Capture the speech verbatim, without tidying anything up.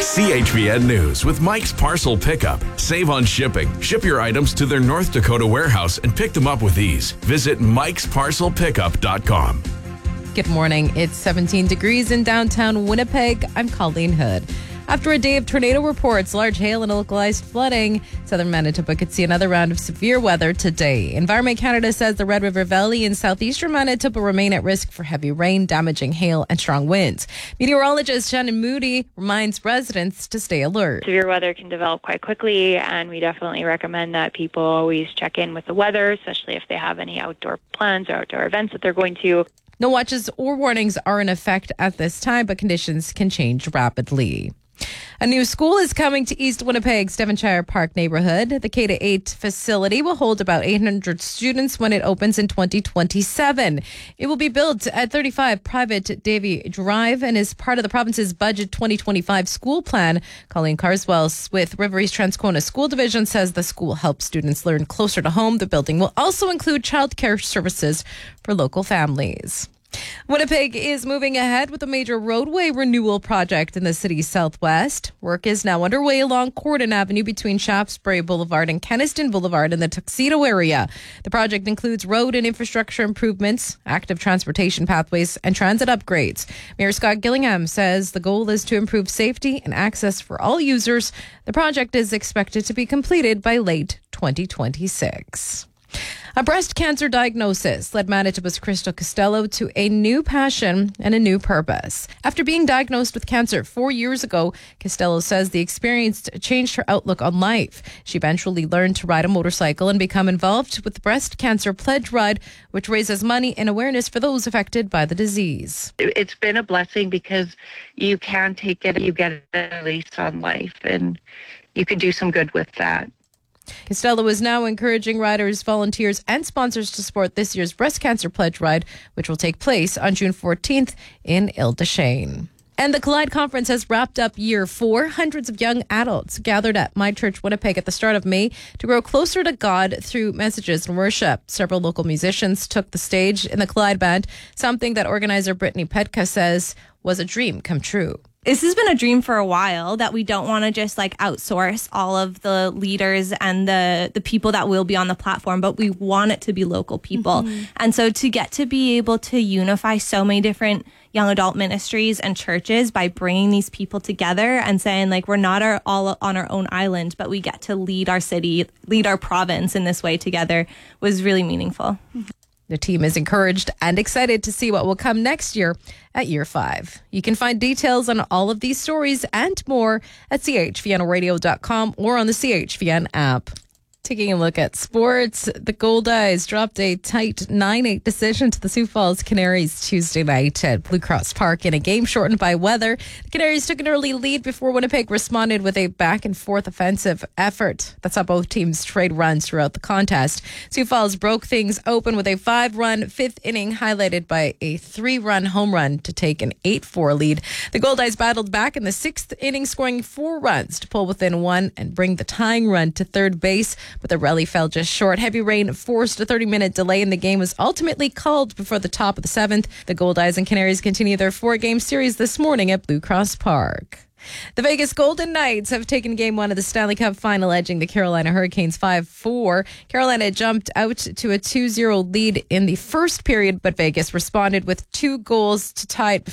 C H V N News with Mike's Parcel Pickup. Save on shipping. Ship your items to their North Dakota warehouse and pick them up with ease. Visit mikes parcel pickup dot com. Good morning. It's seventeen degrees in downtown Winnipeg. I'm Colleen Hood. After a day of tornado reports, large hail and localized flooding, southern Manitoba could see another round of severe weather today. Environment Canada says the Red River Valley and southeastern Manitoba remain at risk for heavy rain, damaging hail, and strong winds. Meteorologist Shannon Moody reminds residents to stay alert. Severe weather can develop quite quickly, and we definitely recommend that people always check in with the weather, especially if they have any outdoor plans or outdoor events that they're going to. No watches or warnings are in effect at this time, but conditions can change rapidly. A new school is coming to East Winnipeg's Devonshire Park neighborhood. The K to eight facility will hold about eight hundred students when it opens in twenty twenty-seven. It will be built at thirty-five Private Davy Drive and is part of the province's budget twenty twenty-five school plan. Colleen Carswell with River East Transcona School Division says the school helps students learn closer to home. The building will also include childcare services for local families. Winnipeg is moving ahead with a major roadway renewal project in the city's southwest. Work is now underway along Corden Avenue between Shaftesbury Boulevard and Kenniston Boulevard in the Tuxedo area. The project includes road and infrastructure improvements, active transportation pathways, and transit upgrades. Mayor Scott Gillingham says the goal is to improve safety and access for all users. The project is expected to be completed by late twenty twenty-six. A breast cancer diagnosis led Manitoba's Crystal Costello to a new passion and a new purpose. After being diagnosed with cancer four years ago, Costello says the experience changed her outlook on life. She eventually learned to ride a motorcycle and become involved with the Breast Cancer Pledge Ride, which raises money and awareness for those affected by the disease. It's been a blessing because you can take it, you get a lease on life, and you can do some good with that. Costello is now encouraging riders, volunteers, and sponsors to support this year's Breast Cancer Pledge Ride, which will take place on June fourteenth in Ile-des-Chênes. And the Collide Conference has wrapped up year four. Hundreds of young adults gathered at My Church Winnipeg at the start of May to grow closer to God through messages and worship. Several local musicians took the stage in the Collide Band, something that organizer Brittany Petka says was a dream come true. This has been a dream for a while, that we don't want to just like outsource all of the leaders and the, the people that will be on the platform, but we want it to be local people. Mm-hmm. And so to get to be able to unify so many different young adult ministries and churches by bringing these people together and saying like, we're not our, all on our own island, but we get to lead our city, lead our province in this way together was really meaningful. Mm-hmm. The team is encouraged and excited to see what will come next year at year five. You can find details on all of these stories and more at c h v n radio dot com or on the C H V N app. Taking a look at sports, the Goldeyes dropped a tight nine eight decision to the Sioux Falls Canaries Tuesday night at Blue Cross Park in a game shortened by weather. The Canaries took an early lead before Winnipeg responded with a back-and-forth offensive effort. That's how both teams trade runs throughout the contest. Sioux Falls broke things open with a five-run fifth inning highlighted by a three-run home run to take an eight four lead. The Goldeyes battled back in the sixth inning, scoring four runs to pull within one and bring the tying run to third base. But the rally fell just short. Heavy rain forced a thirty-minute delay, and the game was ultimately called before the top of the seventh. The Goldeyes and Canaries continue their four-game series this morning at Blue Cross Park. The Vegas Golden Knights have taken game one of the Stanley Cup final, edging the Carolina Hurricanes five four. Carolina jumped out to a two zero lead in the first period, but Vegas responded with two goals to tie it